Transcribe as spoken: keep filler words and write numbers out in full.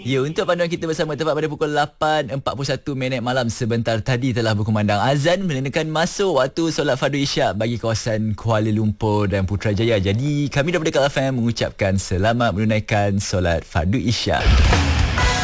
Ya, untuk panduan kita bersama tepat pada pukul lapan empat puluh satu minit malam sebentar tadi telah berkumandang azan menandakan masuk waktu solat fardu isyak bagi kawasan Kuala Lumpur dan Putrajaya. Jadi kami daripada Kak F M mengucapkan selamat menunaikan solat fardu isyak.